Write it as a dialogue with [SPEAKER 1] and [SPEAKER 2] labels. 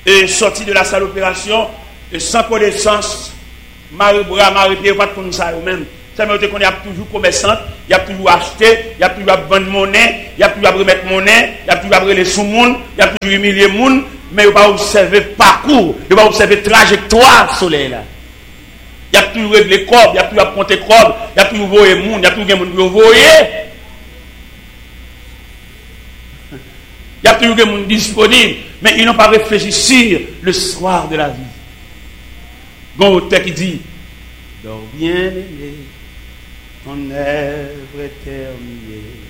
[SPEAKER 1] et sorti de la salle d'opération, et sans connaissance, Marie-Bras, Marie-Pierre, pas de comme ça eux-mêmes. Ça veut dire qu'on y a toujours commerçant, il y a toujours acheté, il y a toujours vendre monnaie, il y a toujours remettre monnaie, il y a toujours brûler sous monde, il y a toujours humilier monde, mais il va observer parcours, il va observer trajectoire soleil là. Il y a toujours régler corps, il y a toujours compter corps, il y a toujours voyer monde, il y a toujours des monde qui voyer. Il y a toujours des monde disponible, mais ils n'ont pas réfléchi sur le soir de la vie. Bon auteur qui dit, dors bien aimé, ton œuvre est terminée.